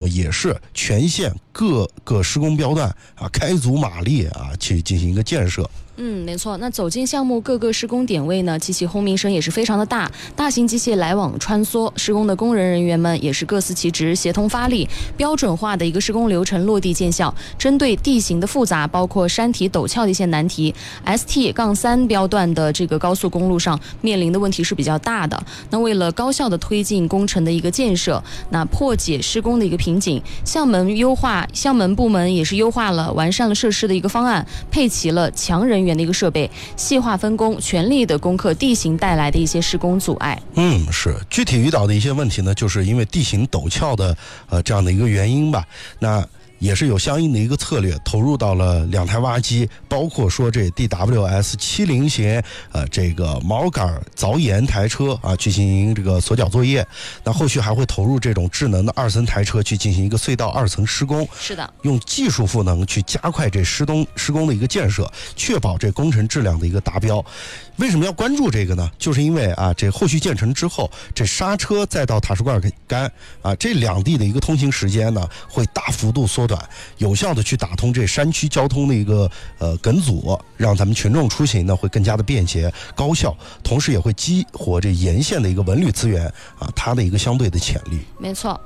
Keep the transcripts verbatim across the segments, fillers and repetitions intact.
也是全县各个施工标段啊开足马力啊去进行一个建设。 嗯，没错。那走进项目各个施工点位呢，机器轰鸣声也是非常的大，大型机械来往穿梭，施工的工人人员们也是各司其职，协同发力，标准化的一个施工流程落地见效。针对地形的复杂，包括山体陡峭的一些难题 ，S T 三标段的这个高速公路上面临的问题是比较大的。那为了高效的推进工程的一个建设，那破解施工的一个瓶颈，项门优化，项门部门也是优化了、完善了设施的一个方案，配齐了强人员的一个设备，细化分工，全力的攻克地形带来的一些施工阻碍。 嗯，是具体遇到的一些问题呢，就是因为地形陡峭的呃这样的一个原因吧。那也是有相应的一个策略，投入到了两台挖机，包括说这 D W S 七零型呃这个毛杆凿岩台车啊去进行这个锁脚作业。那后续还会投入这种智能的二层台车去进行一个隧道二层施工。 是的， 用技术赋能去加快这施工施工的一个建设，确保这工程质量的一个达标。为什么要关注这个呢？就是因为啊，这后续建成之后，这刹车再到塔式罐杆啊，这两地的一个通行时间呢，会大幅度缩短，有效的去打通这山区交通的一个呃梗阻，让咱们群众出行呢会更加的便捷高效，同时也会激活这沿线的一个文旅资源啊，它的一个相对的潜力。 没错。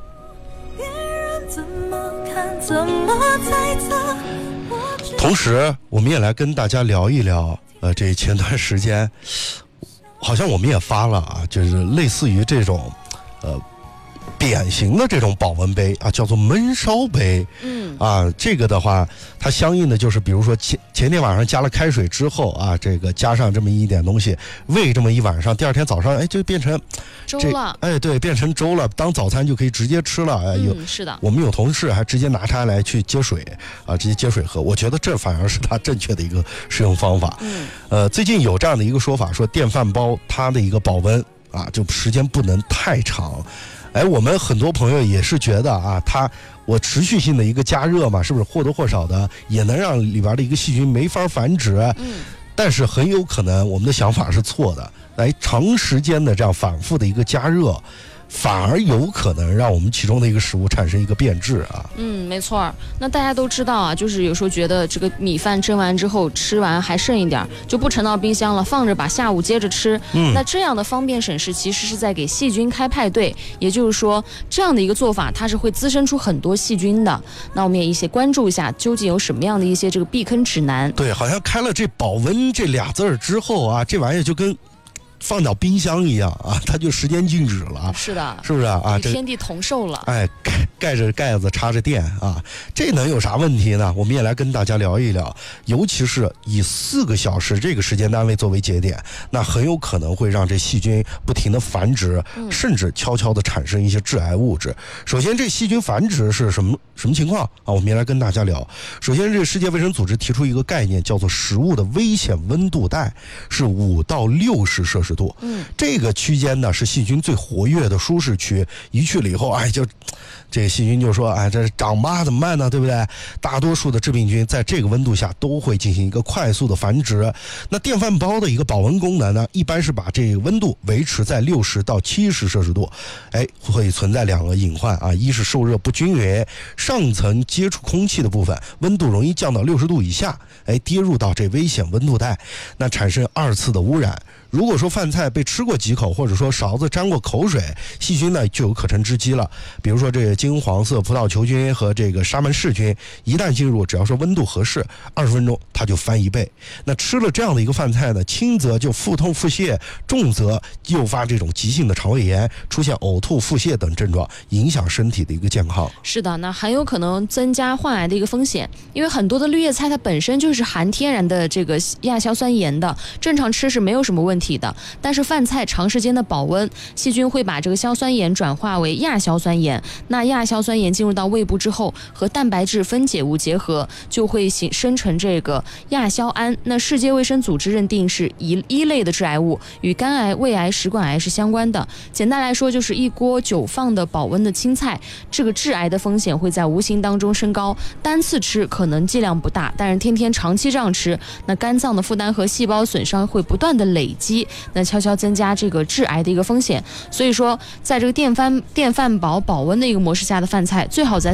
同时，我们也来跟大家聊一聊。呃，这前段时间，好像我们也发了啊，就是类似于这种，呃，扁形的这种保温杯啊，叫做焖烧杯。嗯，啊，这个的话，它相应的就是，比如说前前天晚上加了开水之后啊，这个加上这么一点东西，煨这么一晚上，第二天早上，哎，就变成粥了。 哎，对，变成粥了，当早餐就可以直接吃了。哎，有、 嗯、是的， 我们有同事还直接拿它来去接水啊，直接接水喝。我觉得这反而是它正确的一个使用方法。嗯，呃，最近有这样的一个说法，说电饭煲它的一个保温啊，就时间不能太长。哎，我们很多朋友也是觉得啊，它我持续性的一个加热嘛，是不是或多或少的也能让里边的一个细菌没法繁殖？嗯，但是很有可能我们的想法是错的。来，长时间的这样反复的一个加热，反而有可能让我们其中的一个食物产生一个变质啊。 嗯，没错。那大家都知道啊，就是有时候觉得这个米饭蒸完之后吃完还剩一点，就不盛到冰箱了，放着把下午接着吃。嗯，那这样的方便省事，其实是在给细菌开派对。也就是说，这样的一个做法，它是会滋生出很多细菌的。那我们也一些关注一下，究竟有什么样的一些这个避坑指南？ 对，好像开了这保温这俩字儿之后啊，这玩意儿就跟放到冰箱一样啊，它就时间静止了。 是的， 是不是啊？ 这天地同寿了。 哎，盖盖着盖子插着电啊，这能有啥问题呢？我们也来跟大家聊一聊，尤其是以四个小时这个时间单位作为节点，那很有可能会让这细菌不停的繁殖，嗯、甚至悄悄的产生一些致癌物质。首先，这细菌繁殖是什么什么情况啊？我们也来跟大家聊。首先，这个世界卫生组织提出一个概念，叫做食物的危险温度带，是五到六十摄氏度。嗯，这个区间呢是细菌最活跃的舒适区，一去了以后，哎，就这个细菌就说，哎，这长吧怎么办呢？对不对？大多数的致病菌在这个温度下都会进行一个快速的繁殖。那电饭煲的一个保温功能呢，一般是把这个温度维持在六十到七十摄氏度。哎，会存在两个隐患啊，一是受热不均匀，上层接触空气的部分温度容易降到六十度以下，哎，跌入到这危险温度带，那产生二次的污染。如果说饭菜被吃过几口，或者说勺子沾过口水，细菌呢就有可乘之机了。比如说这个金黄色葡萄球菌和这个沙门氏菌，一旦进入，只要说温度合适，二十分钟它就翻一倍。那吃了这样的一个饭菜呢，轻则就腹痛腹泻，重则诱发这种急性的肠胃炎，出现呕吐、腹泻等症状，影响身体的一个健康。 是的，那很有可能增加患癌的一个风险，因为很多的绿叶菜它本身就是含天然的这个亚硝酸盐的，正常吃是没有什么问题的。但是饭菜长时间的保温，细菌会把这个硝酸盐转化为亚硝酸盐。那亚硝酸盐进入到胃部之后，和蛋白质分解物结合，就会形生成这个亚硝胺。那世界卫生组织认定是一一类的致癌物，与肝癌、胃癌、食管癌是相关的。简单来说，就是一锅久放的保温的青菜，这个致癌的风险会在无形当中升高。单次吃可能剂量不大，但是天天长期这样吃，那肝脏的负担和细胞损伤会不断的累积。那悄悄增加这个致癌的一个风险，所以说，在这个电饭电饭煲保温的一个模式下的饭菜，最好在